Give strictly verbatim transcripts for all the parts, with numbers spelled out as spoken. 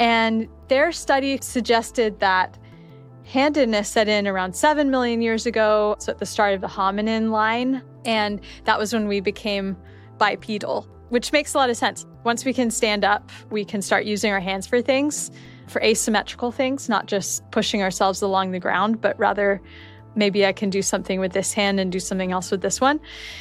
And their study suggested that handedness set in around seven million years ago, so at the start of the hominin line. And that was when we became bipedal, which makes a lot of sense. Once we can stand up, we can start using our hands for things, for asymmetrical things, not just pushing ourselves along the ground, but rather maybe I can do something with this hand and do something else with this one.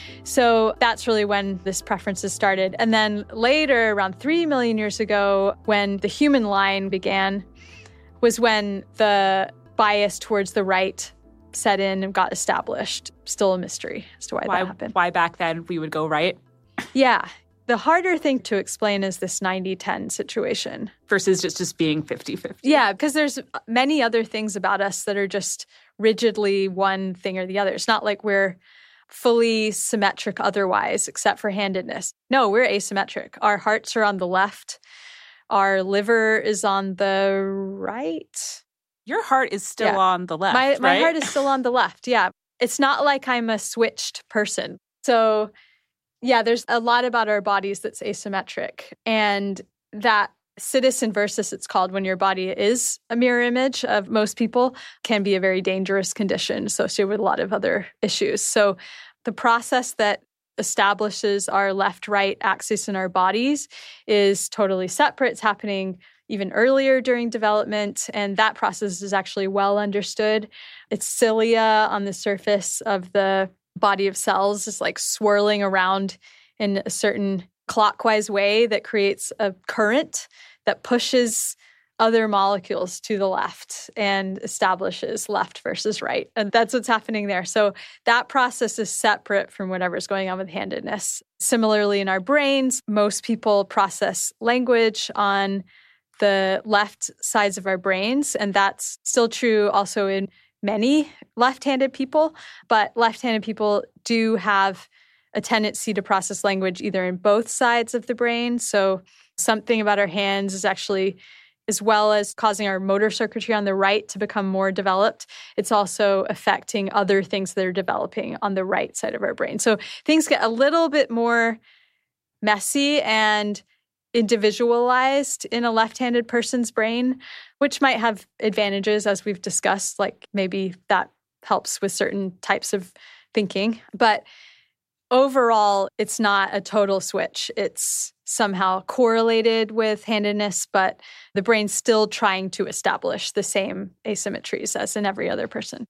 So that's really when this preference has started. And then later, around three million years ago, when the human line began, was when the bias towards the right set in and got established. Still a mystery as to why, why that happened. Why back then we would go right? Yeah. The harder thing to explain is this ninety ten situation. Versus just, just being fifty-fifty. Yeah, because there's many other things about us that are just rigidly one thing or the other. It's not like we're fully symmetric otherwise, except for handedness. No, we're asymmetric. Our hearts are on the left. Our liver is on the right. Your heart is still yeah. on the left, my, right? My heart is still on the left, yeah. It's not like I'm a switched person. So, yeah, there's a lot about our bodies that's asymmetric. And that situs inversus, it's called, when your body is a mirror image of most people, can be a very dangerous condition associated with a lot of other issues. So the process that establishes our left-right axis in our bodies is totally separate. It's happening even earlier during development, and that process is actually well understood. It's cilia on the surface of the body of cells is like swirling around in a certain clockwise way that creates a current that pushes other molecules to the left and establishes left versus right. And that's what's happening there. So that process is separate from whatever's going on with handedness. Similarly, in our brains, most people process language on the left sides of our brains, and that's still true also in many left-handed people, but left-handed people do have a tendency to process language either in both sides of the brain. So something about our hands is actually, as well as causing our motor circuitry on the right to become more developed, it's also affecting other things that are developing on the right side of our brain. So things get a little bit more messy and individualized in a left-handed person's brain, which might have advantages, as we've discussed, like maybe that helps with certain types of thinking. But overall, it's not a total switch. It's somehow correlated with handedness, but the brain's still trying to establish the same asymmetries as in every other person.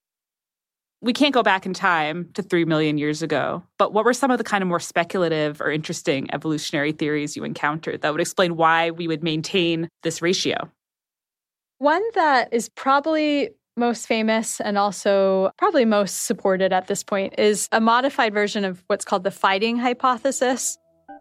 We can't go back in time to three million years ago, but what were some of the kind of more speculative or interesting evolutionary theories you encountered that would explain why we would maintain this ratio? One that is probably most famous and also probably most supported at this point is a modified version of what's called the fighting hypothesis.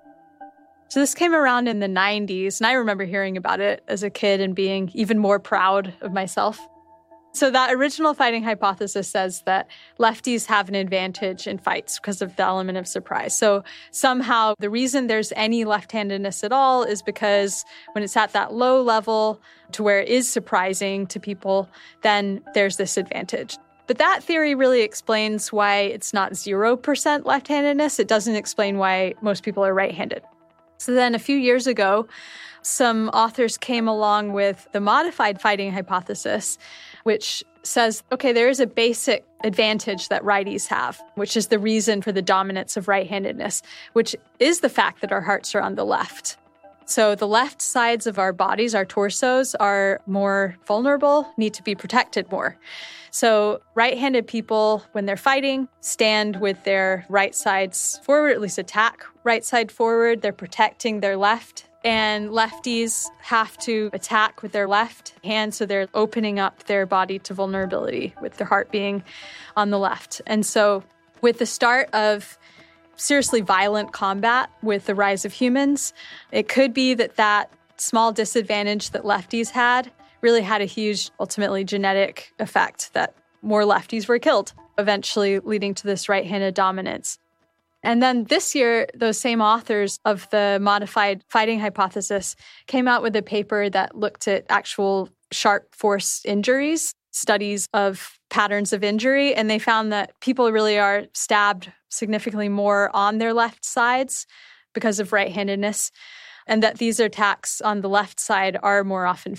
So this came around in the nineties, and I remember hearing about it as a kid and being even more proud of myself. So that original fighting hypothesis says that lefties have an advantage in fights because of the element of surprise. So somehow the reason there's any left-handedness at all is because when it's at that low level to where it is surprising to people, then there's this advantage. But that theory really explains why it's not zero percent left-handedness. It doesn't explain why most people are right-handed. So then a few years ago, some authors came along with the modified fighting hypothesis, which says, okay, there is a basic advantage that righties have, which is the reason for the dominance of right-handedness, which is the fact that our hearts are on the left. So the left sides of our bodies, our torsos, are more vulnerable, need to be protected more. So right-handed people, when they're fighting, stand with their right sides forward, at least attack right side forward. They're protecting their left. And lefties have to attack with their left hand, so they're opening up their body to vulnerability with their heart being on the left. And so with the start of seriously violent combat with the rise of humans, it could be that that small disadvantage that lefties had really had a huge, ultimately genetic effect, that more lefties were killed, eventually leading to this right-handed dominance. And then this year, those same authors of the modified fighting hypothesis came out with a paper that looked at actual sharp force injuries, studies of patterns of injury, and they found that people really are stabbed significantly more on their left sides because of right-handedness, and that these attacks on the left side are more often